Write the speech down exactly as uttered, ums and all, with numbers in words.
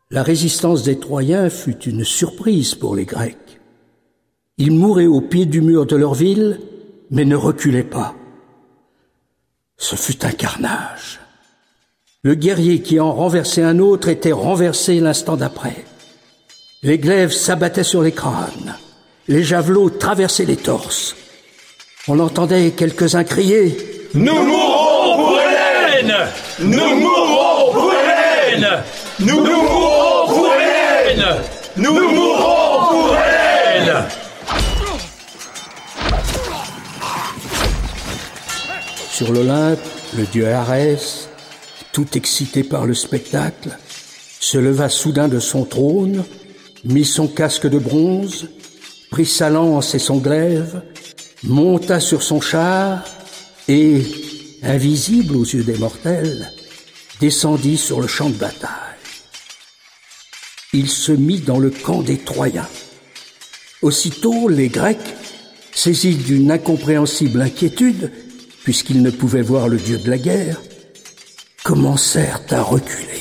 La résistance des Troyens fut une surprise pour les Grecs. Ils mouraient au pied du mur de leur ville, mais ne reculaient pas. Ce fut un carnage. Le guerrier qui en renversait un autre était renversé l'instant d'après. Les glaives s'abattaient sur les crânes. Les javelots traversaient les torses. On entendait quelques-uns crier « Nous mourrons pour Hélène ! Nous mourrons pour Hélène ! Nous mourrons pour Hélène ! Nous mourrons pour Hélène !» Sur l'Olympe, le dieu Arès, tout excité par le spectacle, se leva soudain de son trône, mit son casque de bronze, prit sa lance et son glaive, monta sur son char et, invisible aux yeux des mortels, descendit sur le champ de bataille. Il se mit dans le camp des Troyens. Aussitôt, les Grecs, saisis d'une incompréhensible inquiétude, puisqu'ils ne pouvaient voir le dieu de la guerre, commencèrent à reculer.